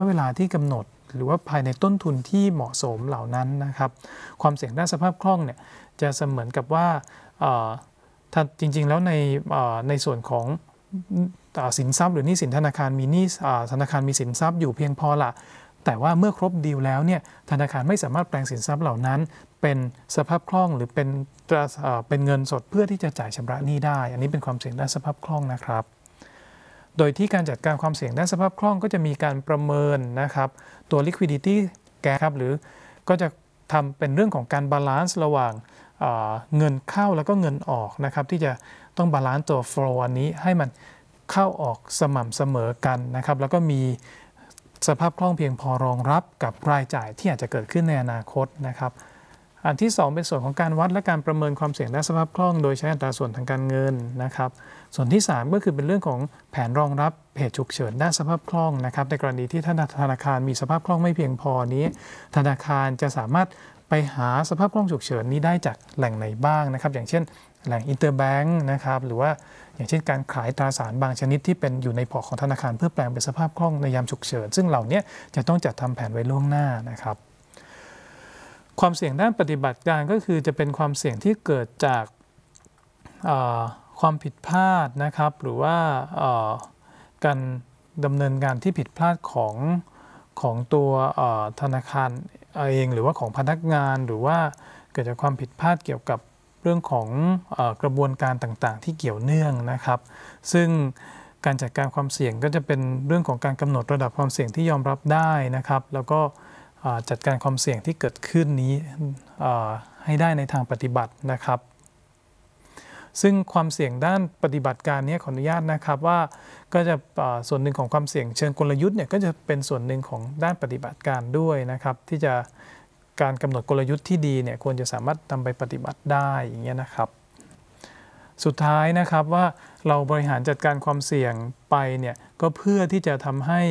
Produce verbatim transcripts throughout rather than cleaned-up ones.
เวลาที่กำหนดหรือว่าภายในต้นทุนที่เหมาะสมเหล่านั้นนะครับความเสี่ยงด้านสภาพคล่องเนี่ยจะเสมือนกับว่าถ้าจริงๆแล้วในในส่วนของสินทรัพย์หรือหนี้สินธนาคารมีหนี้ธนาคารมีสินทรัพย์อยู่เพียงพอละแต่ว่าเมื่อครบดีลแล้วเนี่ยธนาคารไม่สามารถแปลงสินทรัพย์เหล่านั้นเป็นสภาพคล่องหรือเป็นเป็นเงินสดเพื่อที่จะจ่ายชำระหนี้ได้อันนี้เป็นความเสี่ยงด้านสภาพคล่องนะครับโดยที่การจัดการความเสี่ยงด้านสภาพคล่องก็จะมีการประเมินนะครับตัว liquidity gap ครับหรือก็จะทำเป็นเรื่องของการบาลานซ์ระหว่างเ, เงินเข้าแล้วก็เงินออกนะครับที่จะต้องบาลานซ์ตัว flow อันนี้ให้มันเข้าออกสม่ำเสมอกันนะครับแล้วก็มีสภาพคล่องเพียงพอรองรับกับรายจ่ายที่อาจจะเกิดขึ้นในอนาคตนะครับอันที่สองเป็นส่วนของการวัดและการประเมินความเสี่ยงด้านสภาพคล่องโดยใช้อัตราส่วนทางการเงินนะครับส่วนที่สามก็คือเป็นเรื่องของแผนรองรับเหตุฉุกเฉินด้านสภาพคล่องนะครับในกรณีที่ธนาคารมีสภาพคล่องไม่เพียงพอนี้ธนาคารจะสามารถไปหาสภาพคล่องฉุกเฉินนี้ได้จากแหล่งไหนบ้างนะครับอย่างเช่นแหล่งอินเตอร์แบงค์นะครับหรือว่าอย่างเช่นการขายตราสารบางชนิดที่เป็นอยู่ในพอร์ตของธนาคารเพื่อแปลงเป็นสภาพคล่องในยามฉุกเฉินซึ่งเหล่านี้จะต้องจัดทำแผนไว้ล่วงหน้านะครับความเสี่ยงด้านปฏิบัติการก็คือจะเป็นความเสี่ยงที่เกิดจากความผิดพลาดนะครับหรือว่าการดำเนินการที่ผิดพลาดของของตัวธนาคารเองหรือว่าของพนักงานหรือว่าเกิดจากความผิดพลาดเกี่ยวกับเรื่องของเอ่อกระบวนการต่างๆที่เกี่ยวเนื่องนะครับซึ่งการจัดการความเสี่ยงก็จะเป็นเรื่องของการกำหนดระดับความเสี่ยงที่ยอมรับได้นะครับแล้วก็จัดการความเสี่ยงที่เกิดขึ้นนี้ให้ได้ในทางปฏิบัตินะครับซึ่งความเสี่ยงด้านปฏิบัติการนี้ขออนุญาตนะครับว่าก็จะส่วนหนึ่งของความเสี่ยงเชิงกลยุทธ์เนี่ยก็จะเป็นส่วนหนึ่งของด้านปฏิบัติการด้วยนะครับที่จะการกำหนดกลยุทธ์ที่ดีเนี่ยควรจะสามารถนำไปปฏิบัติได้อย่างเงี้ยนะครับสุดท้ายนะครับว่าเราบริหารจัดการความเสี่ยงไปเนี่ยก็เพื่อที่จะทำให้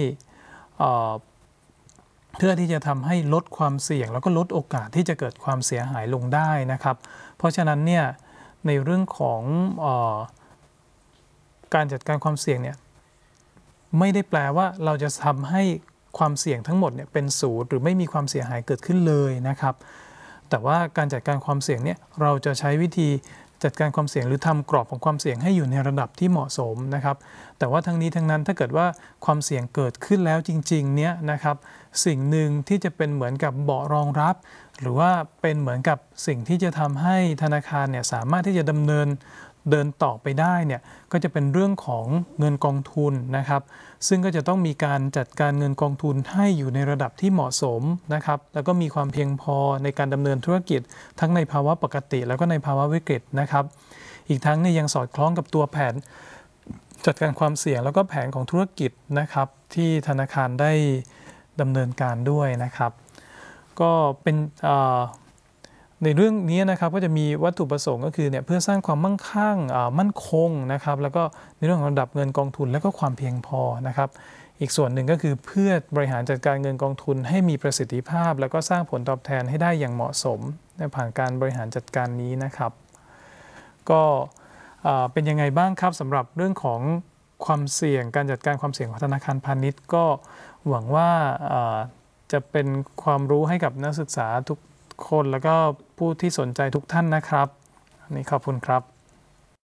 เพื่อที่จะทำให้ลดความเสี่ยงแล้วก็ลดโอกาสที่จะเกิดความเสียหายลงได้นะครับเพราะฉะนั้นเนี่ยในเรื่องของเอ่อการจัดการความเสี่ยงเนี่ยไม่ได้แปลว่าเราจะทำให้ความเสี่ยงทั้งหมดเนี่ยเป็นศูนย์หรือไม่มีความเสียหายเกิดขึ้นเลยนะครับแต่ว่าการจัดการความเสี่ยงเนี่ยเราจะใช้วิธีจัดการความเสี่ยงหรือทำกรอบของความเสี่ยงให้อยู่ในระดับที่เหมาะสมนะครับแต่ว่าทั้งนี้ทั้งนั้นถ้าเกิดว่าความเสี่ยงเกิดขึ้นแล้วจริงๆเนี่ยนะครับสิ่งหนึ่งที่จะเป็นเหมือนกับเบาะรองรับหรือว่าเป็นเหมือนกับสิ่งที่จะทำให้ธนาคารเนี่ยสามารถที่จะดำเนินเดินต่อไปได้เนี่ยก็จะเป็นเรื่องของเงินกองทุนนะครับซึ่งก็จะต้องมีการจัดการเงินกองทุนให้อยู่ในระดับที่เหมาะสมนะครับแล้วก็มีความเพียงพอในการดำเนินธุรกิจทั้งในภาวะปกติแล้วก็ในภาวะวิกฤตนะครับอีกทั้งเนี่ยยังสอดคล้องกับตัวแผนจัดการความเสี่ยงแล้วก็แผนของธุรกิจนะครับที่ธนาคารได้ดำเนินการด้วยนะครับก็เป็นในเรื่องนี้นะครับก็จะมีวัตถุประสงค์ก็คือเนี่ยเพื่อสร้างความมั่งคั่งมั่นคงนะครับแล้วก็ในเรื่องของระดับเงินกองทุนและก็ความเพียงพอนะครับอีกส่วนหนึ่งก็คือเพื่อบริหารจัดการเงินกองทุนให้มีประสิทธิภาพแล้วก็สร้างผลตอบแทนให้ได้อย่างเหมาะสมผ่านการบริหารจัดการนี้นะครับก็เป็นยังไงบ้างครับสำหรับเรื่องของความเสี่ยงการจัดการความเสี่ยงของธนาคารพาณิชย์ก็หวังว่าจะเป็นความรู้ให้กับนักศึกษาทุกคนแล้วก็ผู้ที่สนใจทุกท่านนะครับนี่ขอบคุณครับ